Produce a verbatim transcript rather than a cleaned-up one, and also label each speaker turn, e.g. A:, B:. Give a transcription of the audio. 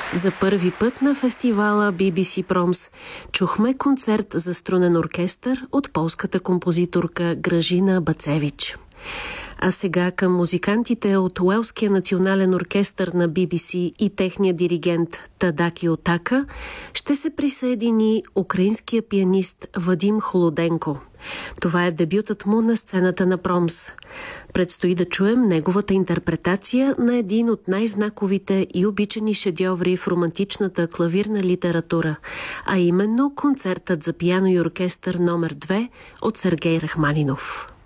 A: За първи път на фестивала Би Би Си Промс чухме концерт за струнен оркестър от полската композиторка Гражина Бацевич. А сега към музикантите от Уелския национален оркестър на Би Би Си и техния диригент Тадаки Отака ще се присъедини украинския пианист Вадим Холоденко. Това е дебютът му на сцената на Промс. Предстои да чуем неговата интерпретация на един от най-знаковите и обичани шедьоври в романтичната клавирна литература, а именно концертът за пиано и оркестър номер две от Сергей Рахманинов.